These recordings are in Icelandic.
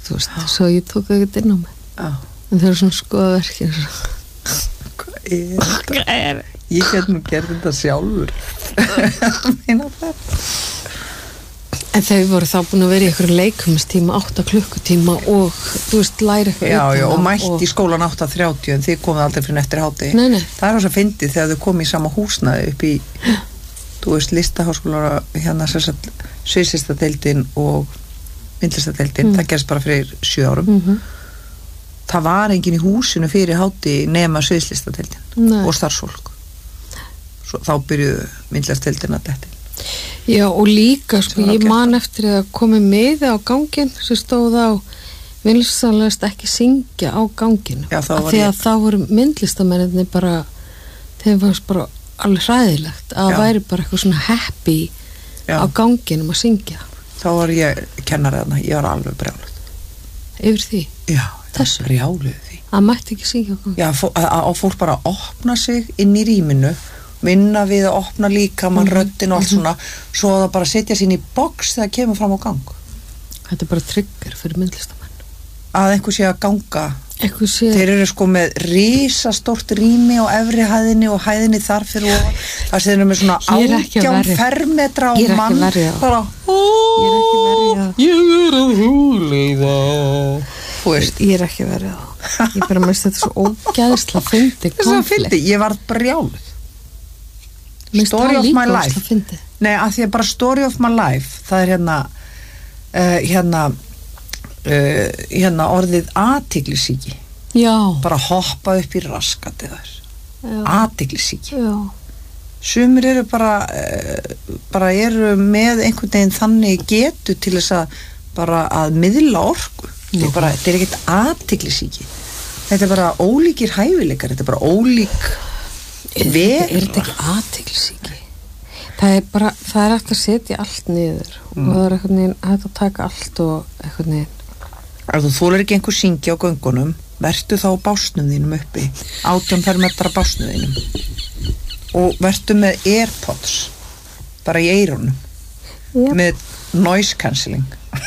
þú veist, svo ég tók ekkert inn á mig. En það svona skoða verkin Hvað er? Ég get nú gert þetta sjálfur. Meina það. En þau voru þá búin að vera í einhverjum leikumistíma 8 klukkutíma og þú veist, læra eitthvað Já, og mætt í skólan 8:30 en þið komið aldrei fyrir eftir hádegi. Nei. Það er þess að fyndið þegar þau komið í sama húsnæði upp í þú veist, listaháskólar hérna sviðslistadeildin og myndlistadeildin, það gerst bara fyrir 7 árum. Það var enginn í húsinu fyrir hádegi nema sviðslistadeildin og starfsfólk. Svo þá byrjuðu myndlistadeildin að detti. Já, og líka, sko, ég man eftir að komi með á gangin sem stóð á vilsanlegast ekki syngja á ganginu. Já, því að þá voru myndlistamennirni bara, þeim fannst bara alveg hræðilegt að væri bara eitthvað svona happy á ganginum að syngja. Þá var ég kennari þarna, ég var alveg brjáluð. Yfir því? Já, þessu brjáluð því. Að mætti ekki syngja á ganginu? Já, að fólk bara opna sig inn í rýminu, minna við að opna líka mann röddin og allt svona, svo að það bara setja sín í box þegar kemur fram á gang. Þetta er bara trigger fyrir myndlistamenn. Að einhver sé að ganga. Sé... Þeir eru sko með risastórt rými á efri hæðinni og hæðinni þar fyrir og það sem þeir eru með svona 18 fermetra á mann. Bara, ég er að hugleiða. Þú veist. Ég er ekki verið á. Ég bara mest þetta svo ógæðislega fyndi konflikt. Ég var brjáluð. Story of my life. Nei, að því að bara story of my life, það er hérna orðið athyglisýki. Já. Bara hoppa upp í raskati þar. Athyglisýki. Já. Sumir eru bara eru með einhvern veginn þannig getu til þess að bara að miðla orku. Þetta er ekkert athyglisýki. Þetta er bara ólíkir hæfileikar, þetta er bara ólík vera. Er þetta ekki athyglisýki? Það er eftir að setja allt niður og það er einhvern veginn hægt að taka allt og einhvern veginn. Ef þú þolir ekki einhver syngja á göngunum, vertu þá á básnum þínum uppi, 18 fermetra básnum þínum og vertu með AirPods bara í eyrunum með noise cancelling.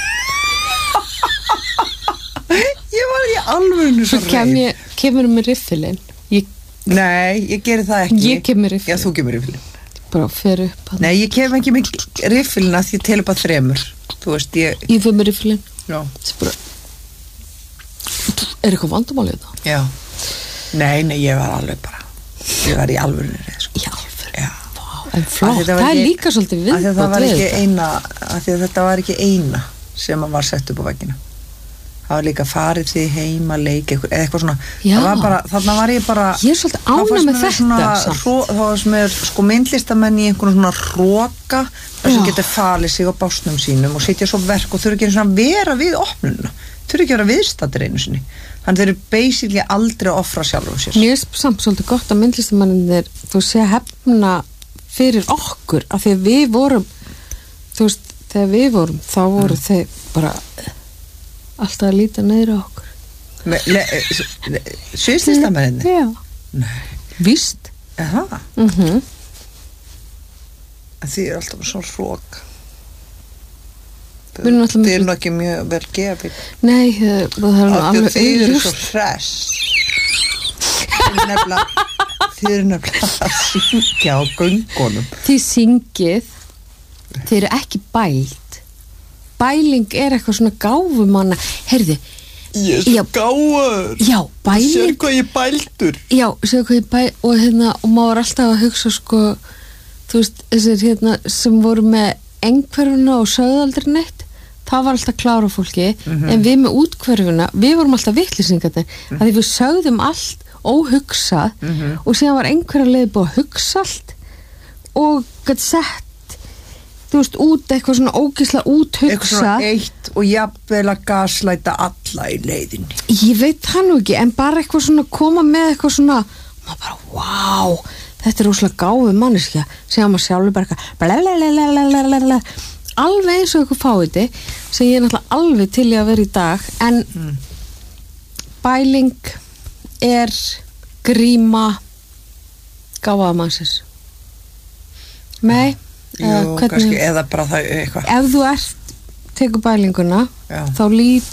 Ég var í alvörinu svo reið. Kemur með riffilinn. Nei, ég geri það ekki. Ég kem með riffilinn. Já, þú kemur riffilinn. Bara fyrir upp. Nei, ég kem ekki með riffilinn að því ég tel upp að 3. Þú veist, ég fyrir með riffilinn. Já. Er eitthvað vandamál í þetta? Já. Nei, ég var alveg bara. Ég var í alvörinu reið, sko. Í alvörinu? Já. Vá, en flott. Það er líka svolítið viðbót við þetta. Af því að þetta var ekki eina sem var sett upp á veggina. Það var líka farið því heim að leika eða eitthvað svona. Það var bara, þarna var ég bara. Ég er svolítið ánægð með þetta. Það var sem sko myndlistamenn í einhvern svona hroka þar sem getur falið sig á básnum sínum og sitja svo verk og þurfi ekki svona að vera við opnununa. Þurfi ekki að vera viðstaddir einu sinni. Þannig þeir eru basically aldrei að offra sjálfum sér. Mér er samt svolítið gott að myndlistamennir þú sé hefna fyrir okkur af því að við vorum þú veist, þegar við vorum þá voru þeir bara alltaf að líta niður á okkur. Sviðslistamenninni? Já. Nei. Víst. Aha. En þið er alltaf svo hrók. Þið er nú ekki mjög vel gefið. Nei, það er nú alveg þið eru svo hress. Þið eru nefnilega að syngja á göngunum. Þið syngið, þið eru ekki bælt. Bæling er eitthvað svona gáfumanna. Heyrðu, ég er svo gáður. Já, bæling. Sér hvað ég bældur. Já, sér hvað ég bældur og maður alltaf að hugsa sko, þú veist, þessir sem voru með einhverfuna og sögðu aldrei neitt, það var alltaf klára fólki, en við með útkverfuna, við vorum alltaf vitleysingarnir, að því við sögðum allt óhugsað og síðan var einhverja leið búið að hugsa allt og gæti sett þú veist, út eitthvað svona ógeðslega úthugsa eitthvað svona eitt og jafnvel að gaslæta alla í leiðinni. Ég veit það nú ekki, en bara eitthvað svona koma með eitthvað svona, maður bara, wow þetta er rosalega gáfuð manneskja sem maður sjálfur bara blablabla alveg eins og eitthvað fáiði sem ég er náttúrulega alveg til í að vera í dag en bæling er gríma gáfaða mannsins. Nei Jú, kannski, eða bara það eitthvað. Ef þú tekur bælinguna þá lít